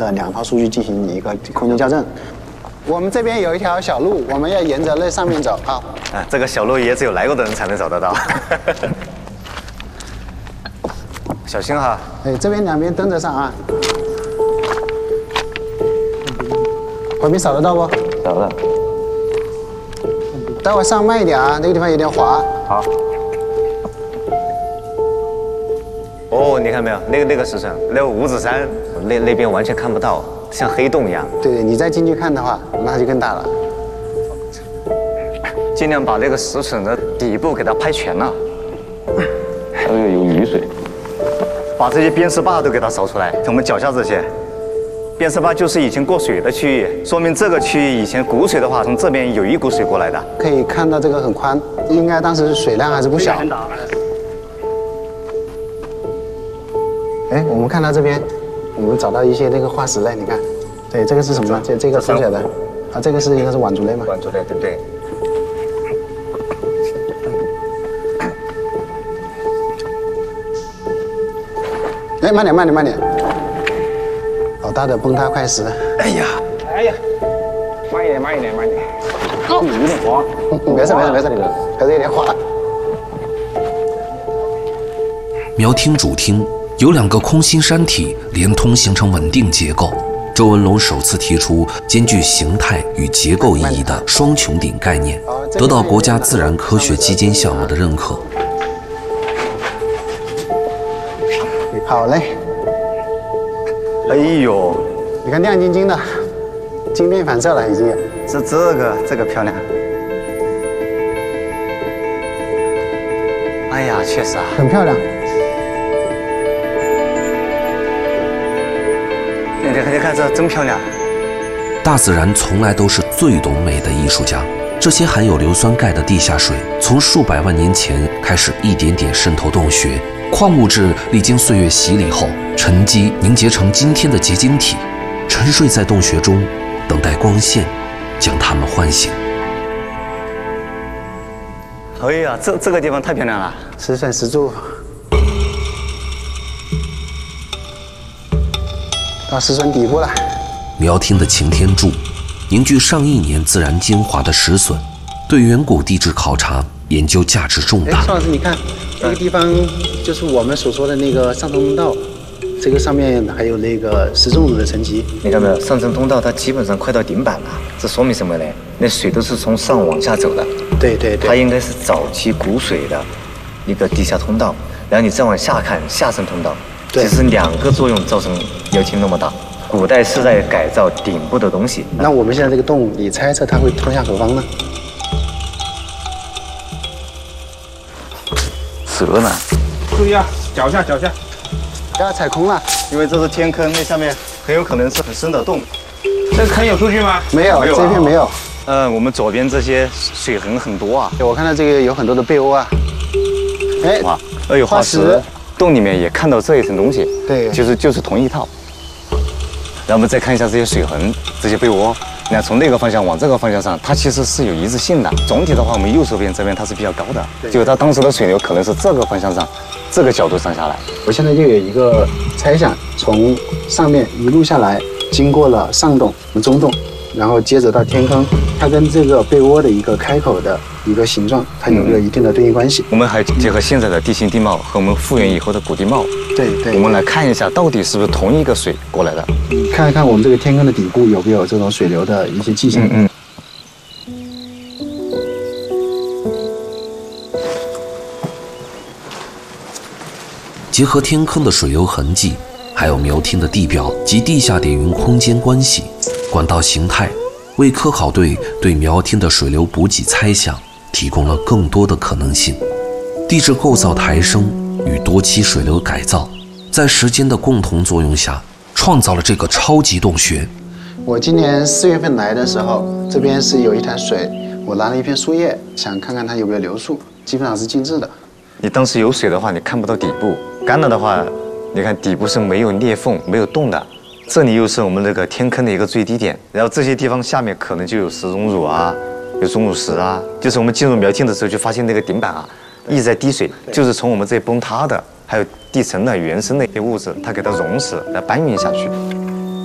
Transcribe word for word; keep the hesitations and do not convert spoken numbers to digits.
的两套数据进行一个空间校正。我们这边有一条小路，我们要沿着那上面走啊。 啊，这个小路也只有来过的人才能走得到。小心哈！ 哎，这边两边灯着上啊。回民扫得到不？ 扫了。 待会上慢一点啊，那个地方有点滑。 好。哦，你看没有？那个那个石层，那个五指山，那那边完全看不到，像黑洞一样。 对，你再进去看的话，那就更大了。 尽量把那个石层的底部给它拍全了。还有有雨水。把这些边石坝都给它扫出来，我们脚下这些边石坝就是以前过水的区域，说明这个区域以前谷水的话，从这边有一股水过来的。 可以看到这个很宽，应该当时水量还是不小。哎，我们看到这边，我们找到一些那个化石类，你看，对，这个是什么呢？这这个缩起来的，啊，这个是应该是腕足类嘛？ 腕足类，对不对？ 哎，慢点，慢点，慢点！好大的崩塌块石！ 哎呀， 哎呀，慢一点，慢一点，慢一点。哦，有点滑。 没事，没事，没事，可是有点滑。 苗厅主厅有两个空心山体连通形成稳定结构。周文龙首次提出兼具形态与结构意义的双穹顶概念，得到国家自然科学基金项目的认可。 好嘞。 哎呦， 你看亮晶晶的，镜面反射了已经有。 这这个这个漂亮。哎呀，确实啊， 很漂亮。 你看，你看这真漂亮。 大自然从来都是最懂美的艺术家。这些含有硫酸钙的地下水，从数百万年前开始一点点渗透洞穴。矿物质历经岁月洗礼后沉积凝结成今天的结晶体，沉睡在洞穴中，等待光线将它们唤醒。 哎呀，这这个地方太漂亮了， 石笋石柱。到石笋底部了。 苗厅的擎天柱，凝聚上亿年自然精华的石笋，对远古地质考察研究价值重大。 哎，邵老师，你看这个地方就是我们所说的那个上层通道，这个上面还有那个石粽子的沉积。 你看没有？上层通道它基本上快到顶板了，这说明什么呢？那水都是从上往下走的。 对对对。 它应该是早期谷水的一个地下通道，然后你再往下看下层通道，其实两个作用造成苗厅那么大。古代是在改造顶部的东西。 那我们现在这个洞，你猜测它会通向何方呢？ 蛇呢？ 注意啊，脚下脚下， 不要踩空了， 因为这是天坑，那下面很有可能是很深的洞。 这坑有数据吗？ 没有，这片没有。 呃，我们左边这些水痕很多啊。 我看到这个有很多的贝欧啊。哎， 哇，呃有化石，洞里面也看到这一层东西。 对， 就是就是同一套。然后我们再看一下这些水痕，这些被窝。你看，从那个方向往这个方向上，它其实是有一致性的。总体的话，我们右手边这边它是比较高的，就它当时的水流可能是这个方向上，这个角度上下来。 我现在就有一个猜想，从上面一路下来，经过了上洞、中洞，然后接着到天坑，它跟这个被窝的一个开口的一个形状，它有一个一定的对应关系。 我们还结合现在的地形地貌和我们复原以后的古地貌， 对对， 我们来看一下到底是不是同一个水过来的。 看一看我们这个天坑的底部有没有这种水流的一些迹象。 嗯嗯。 结合天坑的水流痕迹，还有苗厅的地表及地下点云空间关系、管道形态，为科考队对苗厅的水流补给猜想提供了更多的可能性。地质构造抬升与多期水流改造，在时间的共同作用下，创造了这个超级洞穴。 我今年四月份来的时候，这边是有一潭水，我拿了一片树叶，想看看它有没有流速，基本上是静止的。 你当时有水的话，你看不到底部；干了的话，你看底部是没有裂缝、没有洞的。这里又是我们这个天坑的一个最低点，然后这些地方下面可能就有石钟乳啊，有钟乳石啊。就是我们进入苗厅的时候，就发现那个顶板啊一直在滴水，就是从我们这崩塌的，还有地层的原生的一些物质，它给它溶蚀来搬运下去。